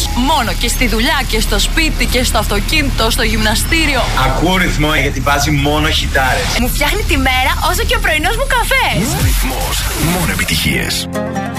μόνο και στη δουλειά και στο σπίτι και στο αυτοκίνητο, στο γυμναστήριο. Ακούω ρυθμό γιατί βάζει μόνο χιτάρες. Μου φτιάχνει τη μέρα όσο και ο πρωινός μου καφές. Ρυθμός, μόνο επιτυχίες.